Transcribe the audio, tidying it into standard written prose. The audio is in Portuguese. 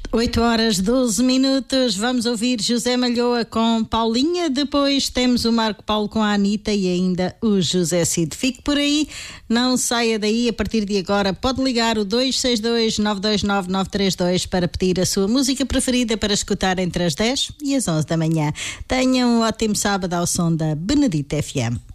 8h12. Vamos ouvir José Malhoa com Paulinha. Depois temos o Marco Paulo com a Anitta e ainda o José Cid. Fique por aí, não saia daí. A partir de agora pode ligar o 262-929-932 para pedir a sua música preferida para escutar entre as 10 e as 11 da manhã. Tenham um ótimo sábado ao som da Benedita FM.